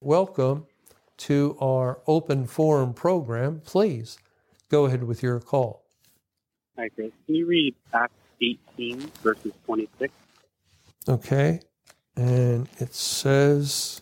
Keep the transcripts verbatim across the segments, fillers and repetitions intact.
Welcome to our open forum program. Please go ahead with your call. Hi, Chris. Can you read Acts eighteen, verses twenty-six? Okay. And it says,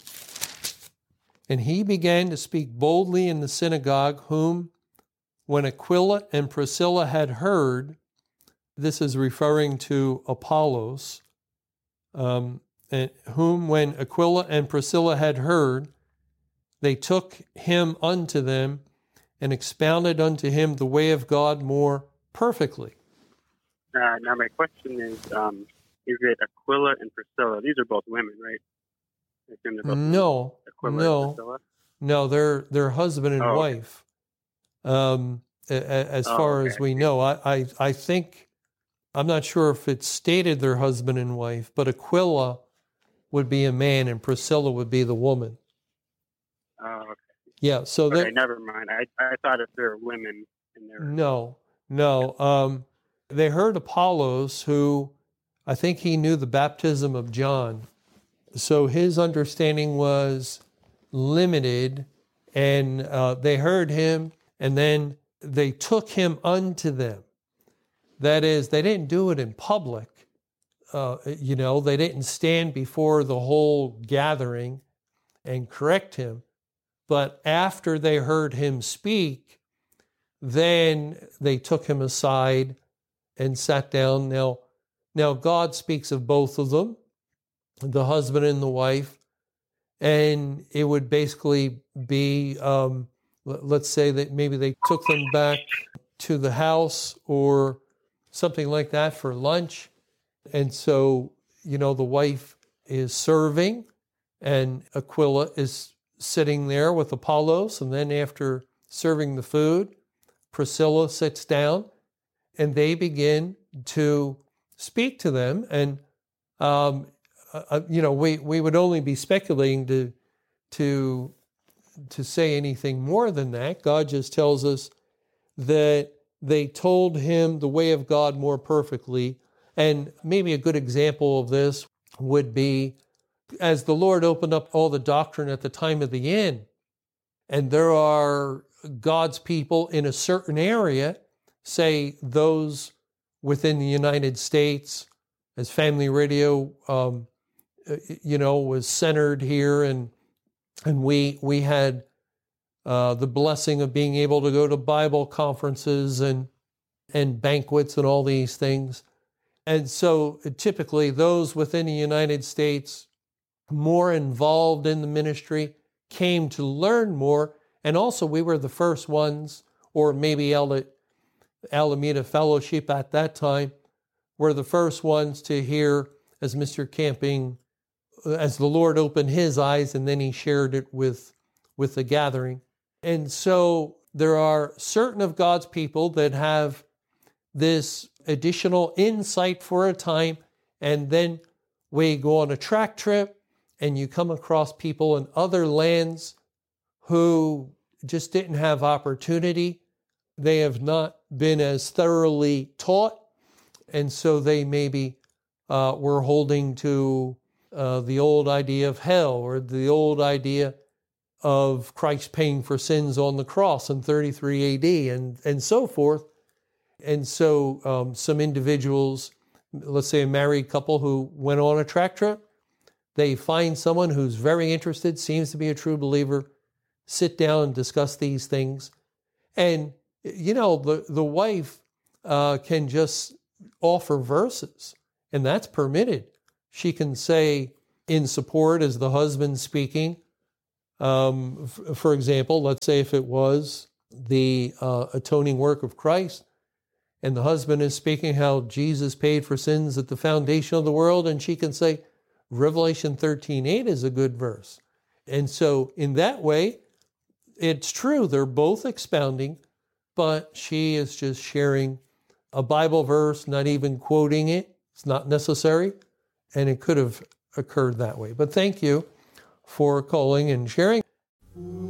"And he began to speak boldly in the synagogue, whom, when Aquila and Priscilla had heard," this is referring to Apollos, um, and whom when Aquila and Priscilla had heard, they took him unto them and expounded unto him the way of God more perfectly. Uh, now, my question is, um, is it Aquila and Priscilla? These are both women, right? I assume they're both No, Aquila no, and Priscilla? no, they're, they're husband and oh, okay. wife. Um, a- a- as Oh, far okay. as we know, I, I, I think, I'm not sure if it's stated they're husband and wife, but Aquila would be a man and Priscilla would be the woman. Oh, okay. Yeah, so Okay, that, never mind. I, I thought if there were women in there. no, no. Um, they heard Apollos, who I think he knew the baptism of John. So his understanding was limited, and uh, they heard him, and then they took him unto them. That is, they didn't do it in public. Uh, you know, they didn't stand before the whole gathering and correct him. But after they heard him speak, then they took him aside and sat down. Now, now God speaks of both of them, the husband and the wife, and it would basically be, um, let's say that maybe they took them back to the house or something like that for lunch. And so, you know, the wife is serving and Aquila is sitting there with Apollos. And then after serving the food, Priscilla sits down and they begin to speak to them. And, um, uh, you know, we, we would only be speculating to, to, to say anything more than that. God just tells us that they told him the way of God more perfectly. And maybe a good example of this would be as the Lord opened up all the doctrine at the time of the end, and there are God's people in a certain area, say those within the United States, as Family Radio, um, you know, was centered here, and and we we had uh, the blessing of being able to go to Bible conferences and and banquets and all these things. And so typically those within the United States more involved in the ministry came to learn more. And also we were the first ones, or maybe Alameda Fellowship at that time, were the first ones to hear, as Mister Camping, as the Lord opened his eyes, and then he shared it with, with the gathering. And so there are certain of God's people that have this additional insight for a time, and then we go on a track trip and you come across people in other lands who just didn't have opportunity. They have not been as thoroughly taught, and so they maybe uh, were holding to uh, the old idea of hell, or the old idea of Christ paying for sins on the cross in thirty-three A D, and, and so forth. And so um, some individuals, let's say a married couple who went on a track trip, they find someone who's very interested, seems to be a true believer, sit down and discuss these things. And, you know, the, the wife uh, can just offer verses, and that's permitted. She can say in support as the husband speaking, um, f- for example, let's say if it was the uh, atoning work of Christ, and the husband is speaking how Jesus paid for sins at the foundation of the world, and she can say, Revelation thirteen eight is a good verse. And so in that way, it's true, they're both expounding, but she is just sharing a Bible verse, not even quoting it. It's not necessary, and it could have occurred that way. But thank you for calling and sharing.